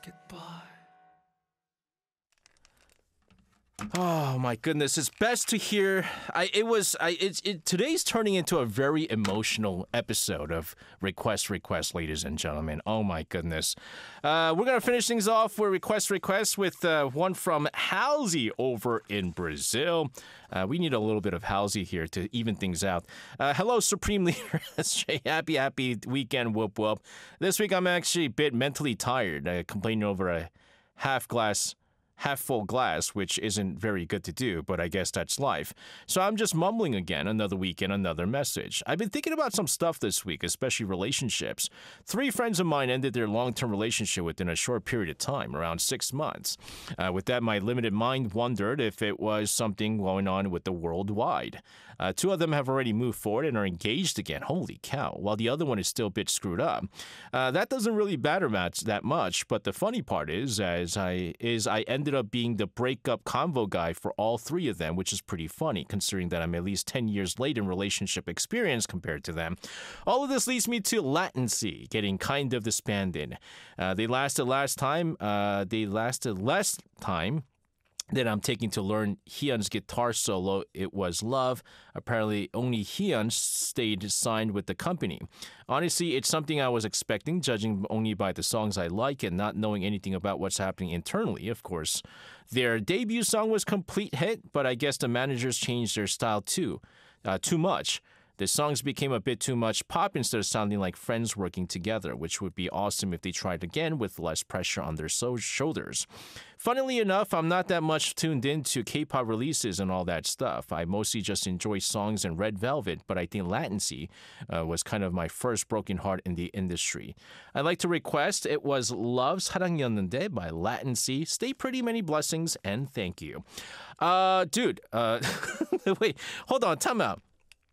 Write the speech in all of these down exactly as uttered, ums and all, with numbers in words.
Oh my goodness! It's best to hear. I it was. I it's it, today's turning into a very emotional episode of Request Request, ladies and gentlemen. Oh my goodness! Uh, we're gonna finish things off with Request Request with uh, one from Halsey over in Brazil. Uh, we need a little bit of Halsey here to even things out. Uh, hello, Supreme Leader S J. Happy happy weekend. Whoop whoop. This week I'm actually a bit mentally tired. Uh, complaining over a half glass. half full glass, which isn't very good to do, but I guess that's life. So I'm just mumbling again, another weekend, another message. I've been thinking about some stuff this week, especially relationships. Three friends of mine ended their long-term relationship within a short period of time, around six months. Uh, with that, my limited mind wondered if it was something going on with the worldwide. Uh, two of them have already moved forward and are engaged again. Holy cow. While the other one is still a bit screwed up. Uh, that doesn't really matter much, that much, but the funny part is, as I is I ended up being the breakup convo guy for all three of them, which is pretty funny, considering that I'm at least ten years late in relationship experience compared to them. All of this leads me to Latency getting kind of disbanded. Uh, they lasted last time. Uh, they lasted less time that I'm taking to learn Hyun's guitar solo, It Was Love. Apparently, only Hyun stayed signed with the company. Honestly, it's something I was expecting, judging only by the songs I like and not knowing anything about what's happening internally, of course. Their debut song was complete hit, but I guess the managers changed their style too, uh, too much. The songs became a bit too much pop instead of sounding like friends working together, which would be awesome if they tried again with less pressure on their so- shoulders. Funnily enough, I'm not that much tuned into K-pop releases and all that stuff. I mostly just enjoy songs and Red Velvet, but I think Latency uh, was kind of my first broken heart in the industry. I'd like to request It Was Love 사랑이었는데 by Latency. Stay pretty, many blessings, and thank you. Uh, dude, uh, wait, hold on, time out.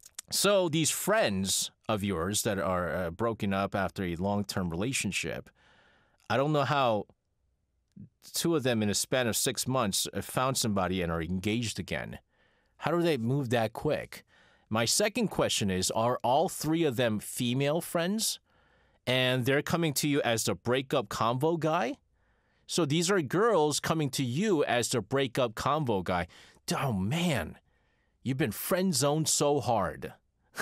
So these friends of yours that are uh, broken up after a long-term relationship, I don't know how two of them in a span of six months found somebody and are engaged again. How do they move that quick? My second question is, are all three of them female friends? And they're coming to you as the breakup convo guy? So these are girls coming to you as the breakup convo guy. Oh, man. You've been friend-zoned so hard.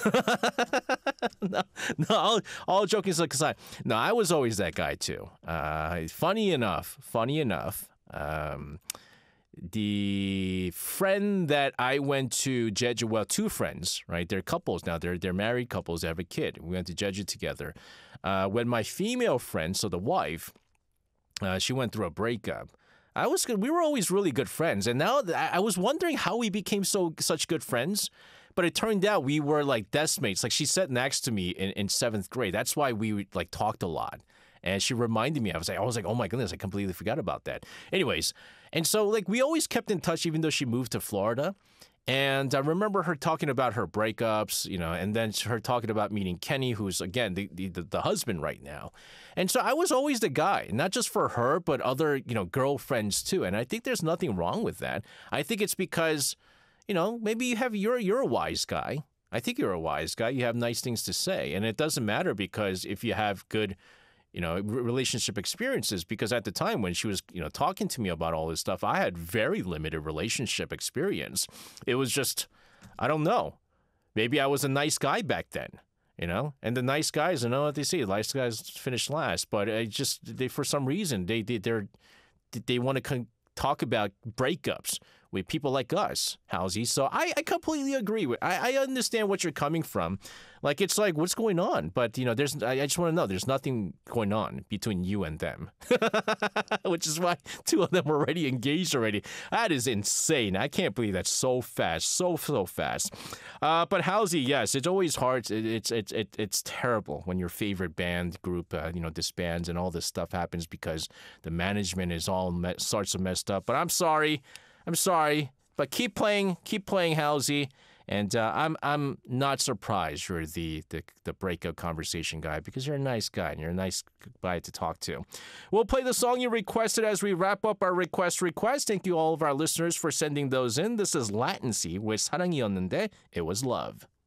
no, no all, all joking aside. No, I was always that guy too. Uh, funny enough, funny enough, um, the friend that I went to Jeju, well, two friends, right? They're couples now. They're they're married couples. They have a kid. We went to Jeju together. Uh, when my female friend, so the wife, uh, she went through a breakup. I was good. We were always really good friends, and now I was wondering how we became so such good friends. But it turned out we were like deskmates. Like she sat next to me in, in seventh grade. That's why we like talked a lot. And she reminded me. I was like, I was like, oh my goodness, I completely forgot about that. Anyways, and so like we always kept in touch, even though she moved to Florida. And I remember her talking about her breakups, you know, and then her talking about meeting Kenny, who's, again, the, the, the husband right now. And so I was always the guy, not just for her, but other, you know, girlfriends too. And I think there's nothing wrong with that. I think it's because, you know, maybe you have, you're, you're a wise guy. I think you're a wise guy. You have nice things to say. And it doesn't matter because if you have good, you know, relationship experiences, because at the time when she was, you know, talking to me about all this stuff, I had very limited relationship experience. It was just, I don't know. Maybe I was a nice guy back then, you know, and the nice guys, I know what they say, nice guys finish last, but I just, they, for some reason, they, they, they're, they want to con- talk about breakups with people like us, Halsey. So I, I completely agree with, I, I understand what you're coming from. Like, it's like, what's going on? But, you know, there's, I, I just want to know, there's nothing going on between you and them, which is why two of them are already engaged already. That is insane. I can't believe that so fast, so, so fast. Uh, but Halsey, yes, it's always hard. It, it's, it's, it, it's terrible when your favorite band group, uh, you know, disbands and all this stuff happens because the management is all me- sorts of messed up. But I'm sorry. I'm sorry, but keep playing, keep playing, Halsey. And uh, I'm I'm not surprised you're the, the the breakup conversation guy because you're a nice guy and you're a nice guy to talk to. We'll play the song you requested as we wrap up our request request. Thank you all of our listeners for sending those in. This is Latency with 사랑이었는데 It Was Love.